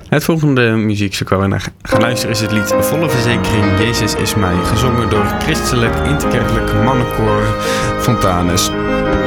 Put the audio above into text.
Het volgende muziekstuk waar we naar gaan luisteren is het lied Volle Verzekering, Jezus is mij, gezongen door Christelijk Interkerkelijk Mannenkoor Fontanus.